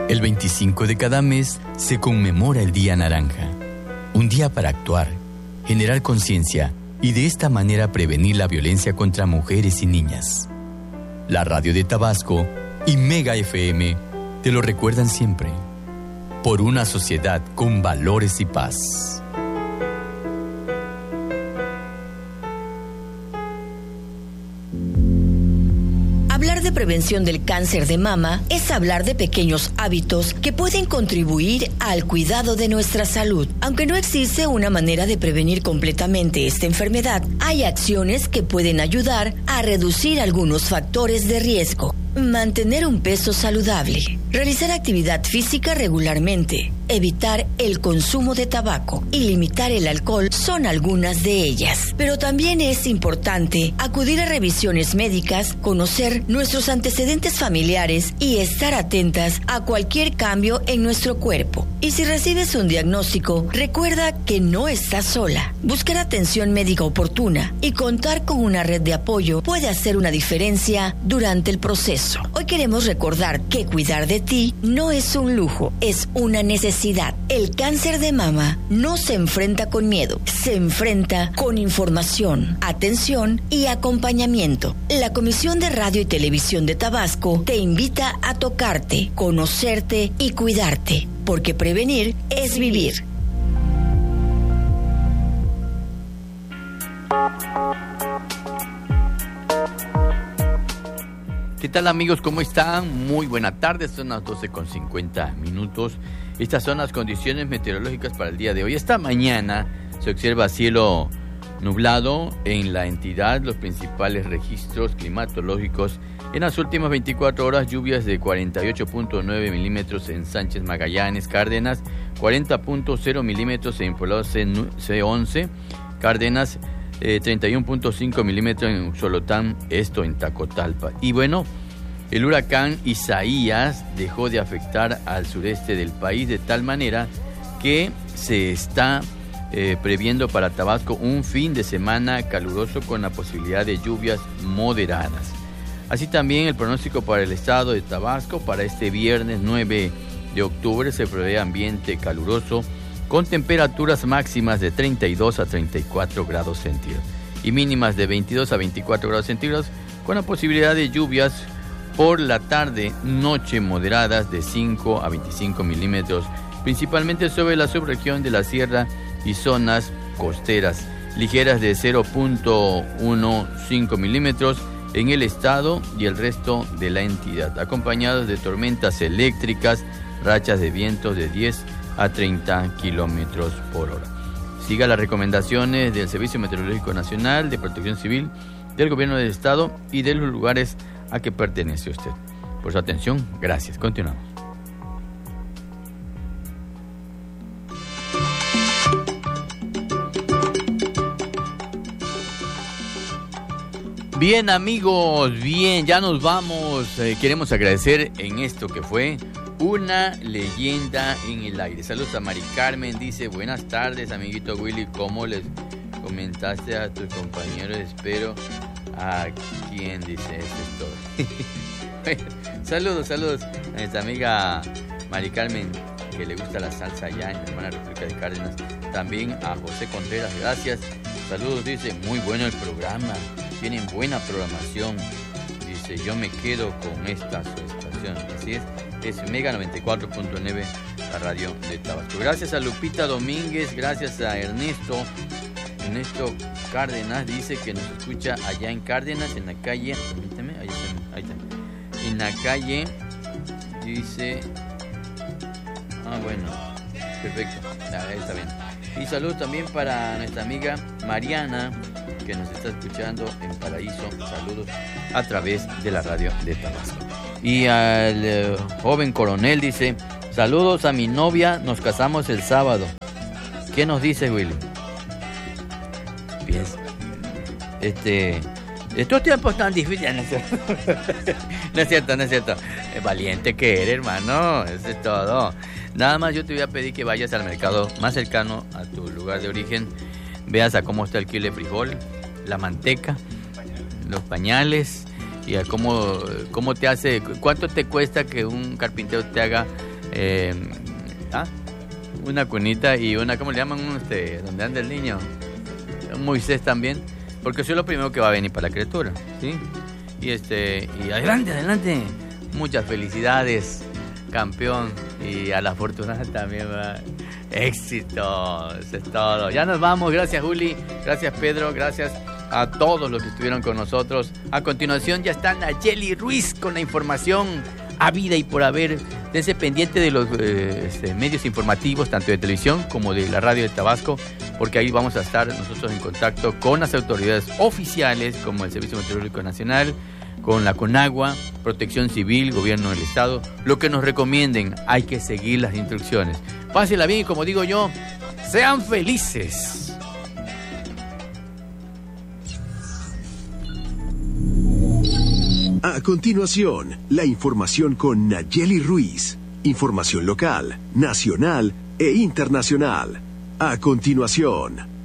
El 25 de cada mes se conmemora el Día Naranja. Un día para actuar, generar conciencia y de esta manera prevenir la violencia contra mujeres y niñas. La radio de Tabasco y Mega FM te lo recuerdan siempre. Por una sociedad con valores y paz. Hablar de prevención del cáncer de mama es hablar de pequeños hábitos que pueden contribuir al cuidado de nuestra salud. Aunque no existe una manera de prevenir completamente esta enfermedad, hay acciones que pueden ayudar a reducir algunos factores de riesgo. Mantener un peso saludable, realizar actividad física regularmente, evitar el consumo de tabaco y limitar el alcohol son algunas de ellas. Pero también es importante acudir a revisiones médicas, conocer nuestros antecedentes familiares y estar atentas a cualquier cambio en nuestro cuerpo. Y si recibes un diagnóstico, recuerda que no estás sola. Buscar atención médica oportuna y contar con una red de apoyo puede hacer una diferencia durante el proceso. Hoy queremos recordar que cuidar de ti no es un lujo, es una necesidad. El cáncer de mama no se enfrenta con miedo, se enfrenta con información, atención y acompañamiento. La Comisión de Radio y Televisión de Tabasco te invita a tocarte, conocerte y cuidarte, porque prevenir es vivir. ¿Qué tal, amigos? ¿Cómo están? Muy buena tarde, son las 12:50. Estas son las condiciones meteorológicas para el día de hoy. Esta mañana se observa cielo nublado en la entidad. Los principales registros climatológicos en las últimas 24 horas: lluvias de 48.9 milímetros en Sánchez Magallanes, Cárdenas, 40.0 milímetros en Poblado C11, Cárdenas, 31.5 milímetros en Uxolotán, esto en Tacotalpa. Y bueno, el huracán Isaías dejó de afectar al sureste del país de tal manera que se está previendo para Tabasco un fin de semana caluroso con la posibilidad de lluvias moderadas. Así también el pronóstico para el estado de Tabasco: para este viernes 9 de octubre se prevé ambiente caluroso con temperaturas máximas de 32 a 34 grados centígrados y mínimas de 22 a 24 grados centígrados, con la posibilidad de lluvias por la tarde, noche moderadas de 5 a 25 milímetros, principalmente sobre la subregión de la sierra y zonas costeras, ligeras de 0.15 milímetros en el estado y el resto de la entidad, acompañados de tormentas eléctricas, rachas de vientos de 10 a 30 kilómetros por hora. Siga las recomendaciones del Servicio Meteorológico Nacional, de Protección Civil, del Gobierno del Estado y de los lugares a que pertenece usted. Por su atención, gracias. Continuamos. Bien, amigos, bien, ya nos vamos. Queremos agradecer en esto que fue una leyenda en el aire. Saludos a Mari Carmen, dice: buenas tardes, amiguito Willy, ¿cómo les comentaste a tus compañeros? Espero a quién, dice, eso es todo. Saludos a nuestra amiga Mari Carmen, que le gusta la salsa allá en la hermana República de Cárdenas. También a José Contreras, gracias. Saludos, dice: muy bueno el programa, tienen buena programación. Dice: yo me quedo con esta su estación. Así es Mega 94.9, la radio de Tabasco. Gracias a Lupita Domínguez, gracias a Ernesto Cárdenas, dice que nos escucha allá en Cárdenas, en la calle, permíteme, ahí está, en la calle, dice, bueno, perfecto, está bien. Y saludos también para nuestra amiga Mariana, que nos está escuchando en Paraíso. Saludos a través de la radio de Tabasco. Y al joven coronel dice: saludos a mi novia, nos casamos el sábado. ¿Qué nos dice, Willy? Bien. Estos tiempos tan difíciles. No es cierto. Valiente que eres, hermano. Eso es todo. Nada más yo te voy a pedir que vayas al mercado más cercano a tu lugar de origen. Veas a cómo está el kilo de frijol, la manteca, los pañales, y a cómo te hace, cuánto te cuesta que un carpintero te haga una cunita y una, ¿cómo le llaman? Donde anda el niño, Moisés también, porque eso es lo primero que va a venir para la criatura, ¿sí? Y adelante, muchas felicidades, campeón, y a la afortunada también va. Éxito, eso es todo. Ya nos vamos, gracias Juli, gracias Pedro, gracias a todos los que estuvieron con nosotros. A continuación ya está Nayeli Ruiz con la información habida y por haber. Dense pendiente de los medios informativos, tanto de televisión como de la radio de Tabasco, porque ahí vamos a estar nosotros en contacto con las autoridades oficiales, como el Servicio Meteorológico Nacional, con la CONAGUA, Protección Civil, Gobierno del Estado. Lo que nos recomienden, hay que seguir las instrucciones. Pásenla bien y, como digo yo, sean felices. A continuación, la información con Nayeli Ruiz. Información local, nacional e internacional. A continuación.